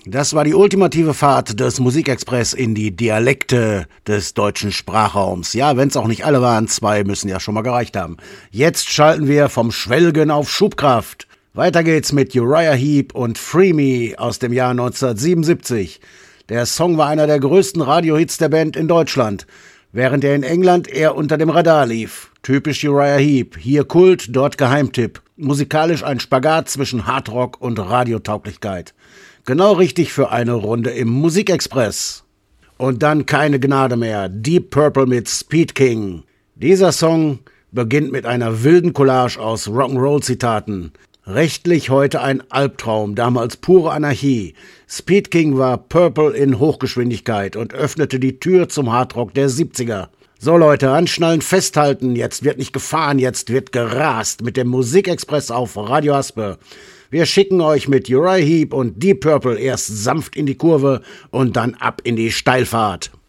Das war die ultimative Fahrt des Musikexpress in die Dialekte des deutschen Sprachraums. Ja, wenn es auch nicht alle waren, 2 müssen ja schon mal gereicht haben. Jetzt schalten wir vom Schwelgen auf Schubkraft. Weiter geht's mit Uriah Heep und Free Me aus dem Jahr 1977. Der Song war einer der größten Radiohits der Band in Deutschland, während er in England eher unter dem Radar lief. Typisch Uriah Heep, hier Kult, dort Geheimtipp. Musikalisch ein Spagat zwischen Hardrock und Radiotauglichkeit. Genau richtig für eine Runde im Musikexpress. Und dann keine Gnade mehr. Deep Purple mit Speed King. Dieser Song beginnt mit einer wilden Collage aus Rock'n'Roll-Zitaten. Rechtlich heute ein Albtraum, damals pure Anarchie. Speed King war Purple in Hochgeschwindigkeit und öffnete die Tür zum Hardrock der 70er. So Leute, anschnallen, festhalten, jetzt wird nicht gefahren, jetzt wird gerast mit dem Musikexpress auf Radio Haspe. Wir schicken euch mit Uriah Heep und Deep Purple erst sanft in die Kurve und dann ab in die Steilfahrt.